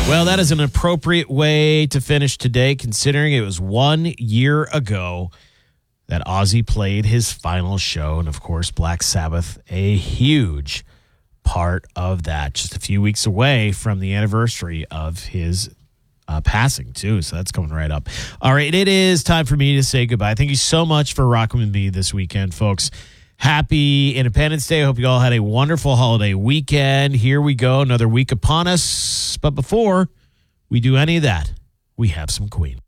Well, that is an appropriate way to finish today, considering it was 1 year ago that Ozzy played his final show. And, of course, Black Sabbath, a huge part of that. Just a few weeks away from the anniversary of his passing, too. So that's coming right up. All right, it is time for me to say goodbye. Thank you so much for rocking with me this weekend, folks. Happy Independence Day. I hope you all had a wonderful holiday weekend. Here we go, another week upon us. But before we do any of that, we have some Queen.